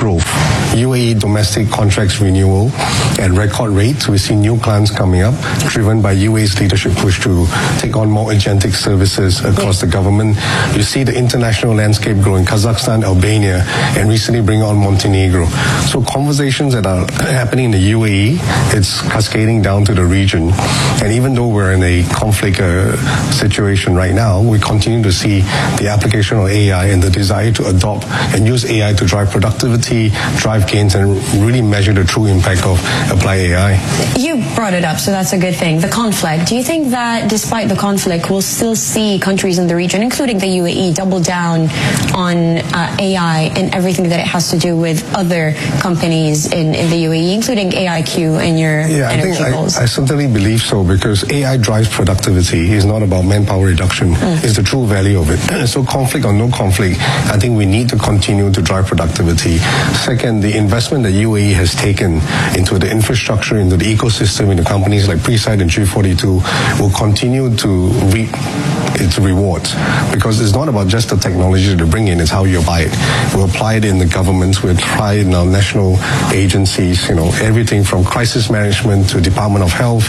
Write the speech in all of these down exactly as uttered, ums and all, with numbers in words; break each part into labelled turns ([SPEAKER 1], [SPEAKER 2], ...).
[SPEAKER 1] growth. U A E domestic contracts renewal at record rates. We see new clients coming up, driven by U A E's leadership push to take on more agentic services across the government. You see the international landscape growing, Kazakhstan, Albania, and recently bring on Montenegro. So conversations that are happening in the U A E, it's cascading down to the region. And even though we're in a conflict uh, situation right now, we continue to see the application of A I and the desire to adopt and use A I to drive productivity, drive gains, and really measure the true impact of apply A I.
[SPEAKER 2] You brought it up, so that's a good thing. The conflict. Do you think that despite the conflict, we'll still see countries in the region, including the U A E, double down on uh, A I and everything that it has to do with other companies in, in the U A E, including A I Q and your
[SPEAKER 1] yeah,
[SPEAKER 2] energy
[SPEAKER 1] I think
[SPEAKER 2] goals?
[SPEAKER 1] I, I certainly believe so, because A I drives productivity. It's not about manpower reduction. Mm. It's the true value of it. So conflict or no conflict, I think we need to continue to drive productivity. Second, the investment that U A E has taken into the infrastructure, into the ecosystem, into companies like Presight and G forty-two will continue to reap its rewards, because it's not about just the technology to bring in, it's how you apply it. We apply it in the governments, we apply it in our national agencies, you know, everything from crisis management to Department of Health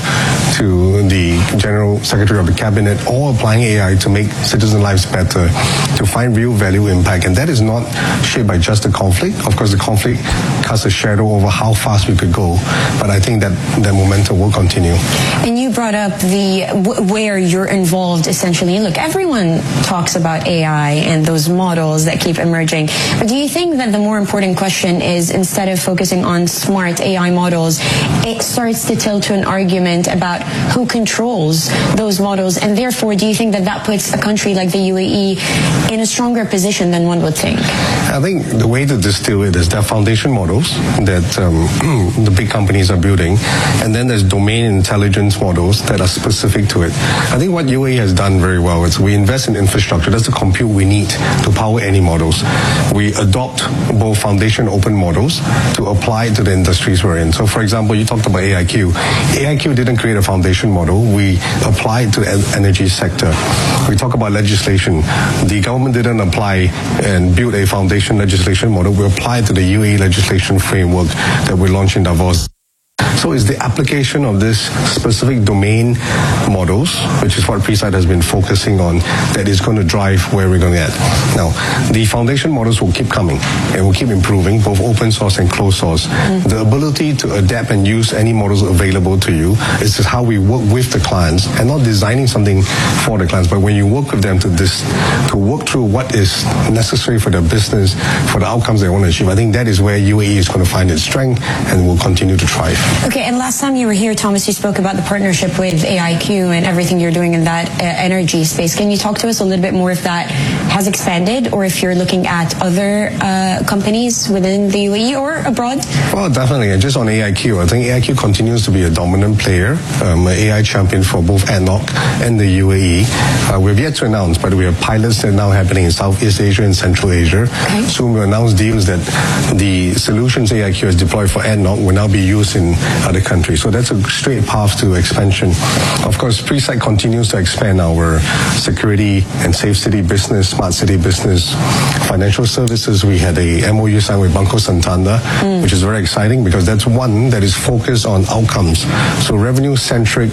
[SPEAKER 1] to the General Secretary of the Cabinet, all applying A I to make citizen lives better, to find real value impact. And that is not shaped by just the conflict. Of course, the conflict casts a shadow over how fast we could go, but I think that that momentum will continue.
[SPEAKER 2] And you brought up the w- where you're involved essentially. Look, everyone talks about A I and those models that keep emerging, but do you think that the more important question is, instead of focusing on smart A I models, it starts to tilt to an argument about who controls those models, and therefore do you think that that puts a country like the U A E in a stronger position than one would think?
[SPEAKER 1] I think the way to distill it is there are foundation models that um, the big companies are building, and then there's domain intelligence models that are specific to it. I think what U A E has done very well is we invest in infrastructure. That's the compute we need to power any models. We adopt both foundation open models to apply to the industries we're in. So for example, you talked about A I Q. A I Q didn't create a foundation model. We applied to the energy sector. We talk about legislation. The government didn't apply and build a foundation legislation model. We applied to the U A E legislation framework that we launched in Davos. So it's the application of this specific domain models, which is what Presight has been focusing on, that is going to drive where we're going to get. Now, the foundation models will keep coming and will keep improving, both open source and closed source. Mm-hmm. The ability to adapt and use any models available to you is just how we work with the clients, and not designing something for the clients, but when you work with them to this, to work through what is necessary for their business, for the outcomes they want to achieve. I think that is where U A E is going to find its strength and will continue to thrive.
[SPEAKER 2] Okay, and last time you were here, Thomas, you spoke about the partnership with A I Q and everything you're doing in that uh, energy space. Can you talk to us a little bit more if that has expanded, or if you're looking at other uh, companies within the U A E or abroad?
[SPEAKER 1] Well, definitely. And just on A I Q, I think A I Q continues to be a dominant player, um, an A I champion for both ADNOC and the U A E. Uh, we've yet to announce, but we have pilots that are now happening in Southeast Asia and Central Asia. Okay. Soon we'll announce deals that the solutions A I Q has deployed for ADNOC will now be used in other countries. So that's a straight path to expansion. Of course, Presight continues to expand our security and safe city business, smart city business, financial services. We had a M O U signed with Banco Santander, mm. which is very exciting because that's one that is focused on outcomes. So revenue-centric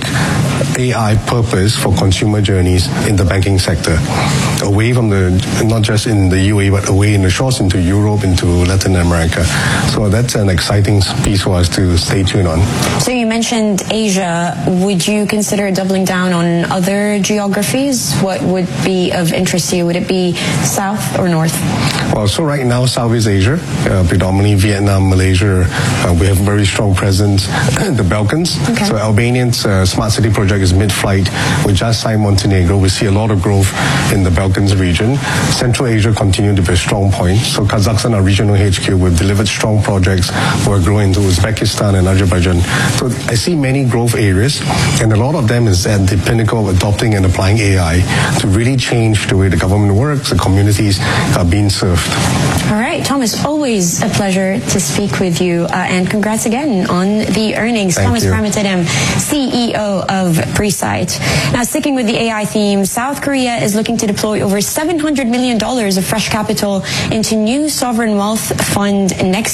[SPEAKER 1] A I purpose for consumer journeys in the banking sector, away from the, not just in the U A E, but away in the shores into Europe, into Latin America. So that's an exciting piece for us to stay tuned on.
[SPEAKER 2] So you mentioned Asia. Would you consider doubling down on other geographies? What would be of interest to you? Would it be South or North?
[SPEAKER 1] Well, so right now, Southeast Asia, uh, predominantly Vietnam, Malaysia, uh, we have a very strong presence in the Balkans. Okay. So Albanian's uh, smart city project is mid-flight. We just signed Montenegro. We see a lot of growth in the Balkans region. Central Asia continues to be a strong point. So Kazakhstan, our regional H Q, we've delivered strong projects. We're growing to Uzbekistan and Azerbaijan. So I see many growth areas, and a lot of them is at the pinnacle of adopting and applying A I to really change the way the government works, the communities are being served.
[SPEAKER 2] All right, Thomas, always a pleasure to speak with you, uh, and congrats again on the earnings.
[SPEAKER 1] Thank
[SPEAKER 2] Thomas
[SPEAKER 1] you.
[SPEAKER 2] Parameswaran, C E O of Presight. Now, sticking with the A I theme, South Korea is looking to deploy over seven hundred million dollars of fresh capital into new sovereign wealth fund next